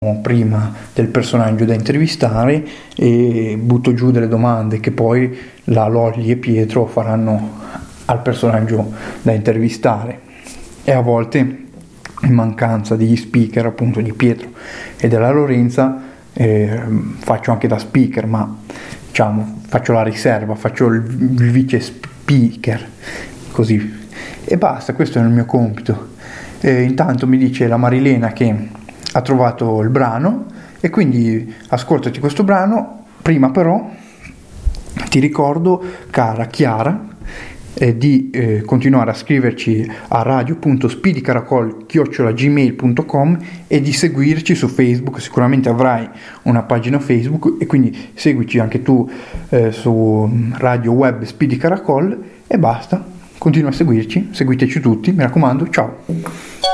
prima del personaggio da intervistare e butto giù delle domande che poi la Lolli e Pietro faranno al personaggio da intervistare. E a volte, in mancanza degli speaker, appunto di Pietro e della Lorenza, faccio anche da speaker, ma diciamo faccio la riserva, faccio il vice speaker, così, e basta. Questo è il mio compito. Intanto mi dice la Marilena che ha trovato il brano e quindi ascoltati questo brano. Prima però ti ricordo, cara Chiara, di continuare a scriverci a radio.speedicaracol@gmail.com e di seguirci su Facebook. Sicuramente avrai una pagina Facebook e quindi seguici anche tu su Radio Web Speedy Caracol e basta. Continua a seguirci, seguiteci tutti, mi raccomando, ciao.